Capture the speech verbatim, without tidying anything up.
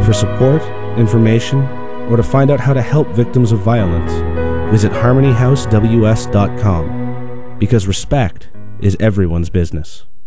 For support, information, or to find out how to help victims of violence, visit harmony house w s dot com, because respect is everyone's business.